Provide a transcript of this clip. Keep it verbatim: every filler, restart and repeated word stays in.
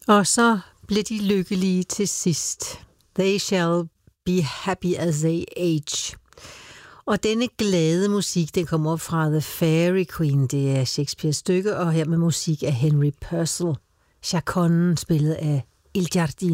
Og så blev de lykkelige til sidst. They shall be happy as they age. Og denne glade musik, den kommer op fra The Fairy Queen. Det er Shakespeares stykke, og her med musik af Henry Purcell. Chaconnen spillet af Il Giardino.